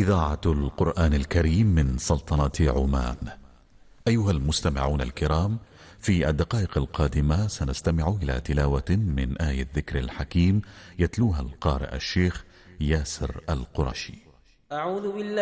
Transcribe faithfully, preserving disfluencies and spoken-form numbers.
إذاعة القرآن الكريم من سلطنة عمان. أيها المستمعون الكرام، في الدقائق القادمة سنستمع إلى تلاوة من آية الذكر الحكيم يتلوها القارئ الشيخ ياسر القرشي. أعوذ بالله